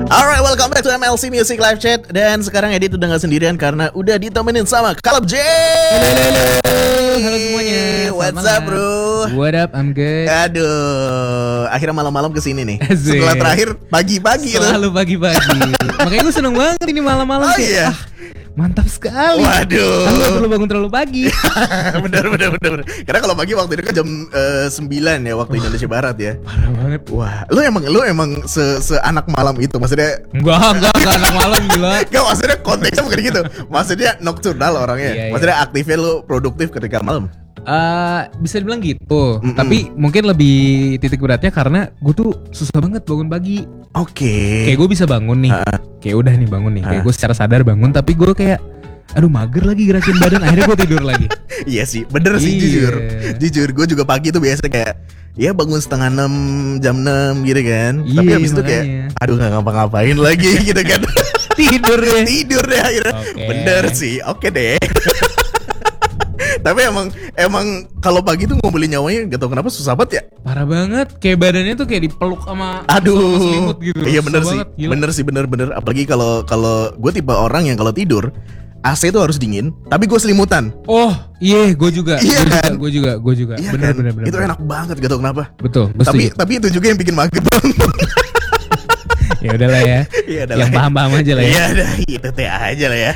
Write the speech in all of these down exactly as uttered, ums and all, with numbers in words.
Alright, welcome back to M L C Music Live Chat. Dan sekarang Edit udah gak sendirian karena udah ditemenin sama Caleb J. Halo semuanya. What's up bro? What up, I'm good. Aduh, akhirnya malam-malam kesini nih. Asik. Setelah terakhir pagi-pagi gitu. Selalu pagi-pagi. Makanya gue seneng banget ini malam-malam. Oh kayak, iya. ah, mantap sekali. Waduh. Aku gak perlu bangun terlalu pagi. bener, bener, bener, bener. Karena kalau pagi waktu itu kan jam uh, sembilan ya waktu Indonesia Barat ya. Parah banget. Wah, lu emang lu emang se, se anak malam itu maksudnya? Enggak, enggak, enggak anak malam gila. Enggak, maksudnya konteksnya bukan gitu. Maksudnya nocturnal orangnya. Iya, iya. Maksudnya aktifnya lu produktif ketika malam. Uh, bisa dibilang gitu. Mm-mm. Tapi mungkin lebih titik beratnya karena gue tuh susah banget bangun pagi. Oke. Kayak gue bisa bangun nih. Uh. Kayak udah nih bangun nih. Kayak Uh. gue secara sadar bangun, tapi gue kayak aduh mager lagi gerakin badan. Akhirnya gue tidur lagi. Iya sih, bener sih Iya. jujur. Jujur, gue juga pagi tuh biasa kayak ya bangun setengah enam, jam enam gitu kan. Tapi Iya, habis itu kayak makanya. aduh gak ngapa-ngapain lagi gitu kan. Tidur deh. Tidur deh akhirnya. Oke. Bener sih, oke deh. Tapi emang emang kalau pagi tuh ngumpulin nyawanya gak tau kenapa susah banget ya. Parah banget, kayak badannya tuh kayak dipeluk sama Aduh, sama selimut gitu. iya Susah bener sih, banget, gila. bener sih bener-bener. Apalagi kalau kalau gue tipe orang yang kalau tidur A C tuh harus dingin, tapi gue selimutan. Oh, iya, gue juga, Iya gue kan? juga, gue juga, gue juga. Iya bener, kan? bener, bener, Itu bener. enak banget gak tau kenapa. Betul, gue Tapi setuju. tapi itu juga yang bikin mager banget. Ya udahlah ya. Iya, adalah. Yang paham-paham aja lah ya. Iya dah, itu teh aja lah ya.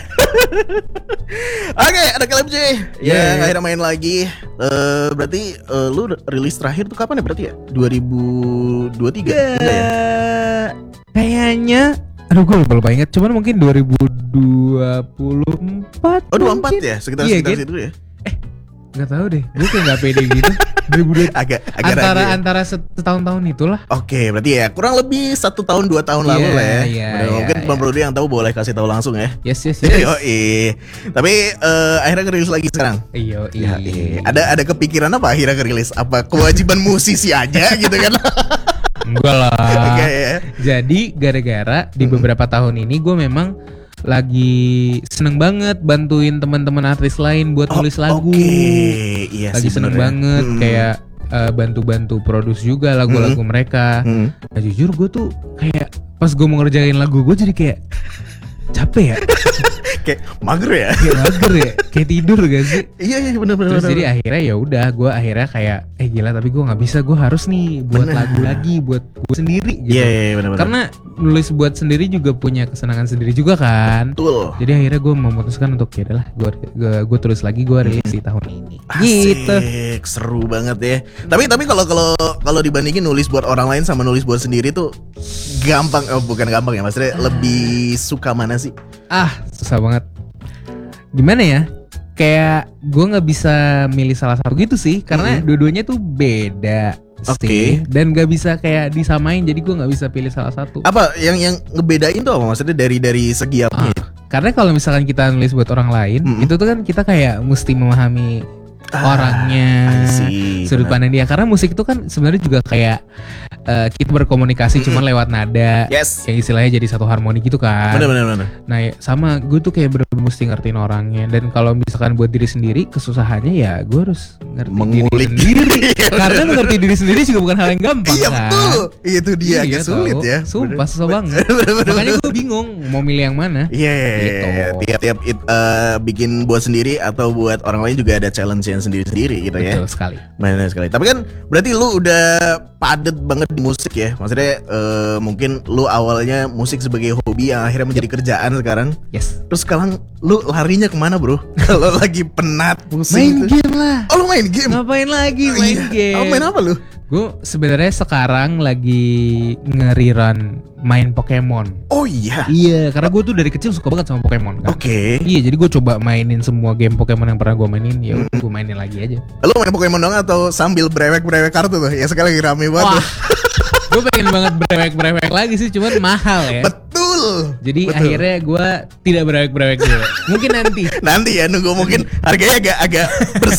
Oke, ada Caleb J Iya. yang akhirnya main lagi. Eh berarti eh, lu rilis terakhir tuh kapan ya berarti ya? dua ribu dua puluh tiga enggak ya? Kayaknya, aduh gue lupa lupa ingat. Cuman mungkin dua ribu dua puluh empat. Oh, dua puluh empat mungkin. ya? Sekitar Iya, sekitar gitu. situ ya. Gak tahu deh, gue kayak gak pede gitu. dua ribu dua Agak agak antara ragu ya. antara setahun-tahun itulah. Oke, berarti ya kurang lebih satu tahun dua tahun Iya, lalu lah ya. iya, Bener, iya, mungkin iya. pembeli yang tahu boleh kasih tahu langsung ya. Yes, yes, yes. Yoi. Tapi eh, akhirnya ngerilis lagi sekarang. Iya, Ya, iya. iya. Ada ada kepikiran apa akhirnya ngerilis? Apa kewajiban musisi aja gitu kan? Enggak lah. Enggak ya. Jadi gara-gara di beberapa tahun ini gue memang lagi seneng banget bantuin teman-teman artis lain buat Oh, nulis lagu. Oke, iya Lagi sih seneng bener ya. banget Hmm. kayak uh, bantu-bantu produce juga lagu-lagu mereka. Hmm. Nah jujur gue tuh kayak pas gue mau ngerjain lagu gue jadi kayak capek ya, Kayak mager ya. kayak mager ya, kayak tidur gak sih? Iya iya benar benar. Terus jadi akhirnya ya udah gue akhirnya kayak eh gila tapi gue nggak bisa, gue harus nih buat Bener. lagu lagi buat gue sendiri gitu. Iya iya benar benar. Karena nulis buat sendiri juga punya kesenangan sendiri juga kan. betul. Jadi akhirnya gue memutuskan untuk ya udahlah gue gue tulis lagi, gue rilis di tahun ini. Asik, Gitu. seru banget ya. Tapi tapi kalau kalau kalau dibandingin nulis buat orang lain sama nulis buat sendiri tuh gampang, oh bukan gampang ya, maksudnya lebih suka mana sih? Ah susah banget. Gimana ya? Kayak gue nggak bisa milih salah satu gitu sih, karena Mhm. dua-duanya tuh beda Oke. sih, dan nggak bisa kayak disamain. Jadi gue nggak bisa pilih salah satu. Apa yang yang ngebedain tuh apa maksudnya dari dari segi apa? Ah, karena kalau misalkan kita nulis buat orang lain, Mhm. itu tuh kan kita kayak mesti memahami Ah, orangnya, I see, sudut benar. pandang dia. Karena musik itu kan sebenarnya juga kayak eh, kita berkomunikasi cuman lewat nada, Yes. yang istilahnya jadi satu harmoni gitu kan. Bener bener bener. Nah ya, sama gue tuh kayak bener-bener mesti ngertiin orangnya. Dan kalau misalkan buat diri sendiri kesusahannya ya gue harus ngerti Mengulik. diri sendiri. Iya, Karena bener. mengerti diri sendiri juga bukan hal yang gampang Iya kan. betul. Itu dia Iya, agak sulit tau. ya. Sumpah susah banget. Bener, bener, Makanya bener. gue bingung mau milih yang mana. Iya, iya, iya, Gitu. iya. Tiap-tiap it- eh, bikin buat sendiri atau buat orang lain juga ada challenge yang sendiri-sendiri gitu ya. Betul sekali. Benar sekali. Tapi kan berarti lu udah padet banget di musik ya. Maksudnya eh, mungkin lu awalnya musik sebagai hobi yang akhirnya menjadi kerjaan sekarang. Yes. Terus sekarang lu larinya kemana bro? Kalau lagi penat pusing Main gitu. game lah. Oh lu main game? Ngapain lagi Oh, main iya. game? Oh, main apa lu? Gue sebenarnya sekarang lagi ngeriran main Pokemon. Oh iya. Iya, karena gue tuh dari kecil suka banget sama Pokemon kan. Oke. Iya, jadi gue coba mainin semua game Pokemon yang pernah gue mainin. Ya udah gue mainin lagi aja. Lu main Pokemon dong atau sambil brewek-brewek kartu tuh? Ya sekarang lagi rame banget. Wah, gue pengen banget brewek-brewek lagi sih, cuman mahal ya. Betul. Jadi Betul. akhirnya gue tidak brewek-brewek dulu. Mungkin nanti. Nanti ya nunggu mungkin harganya agak agak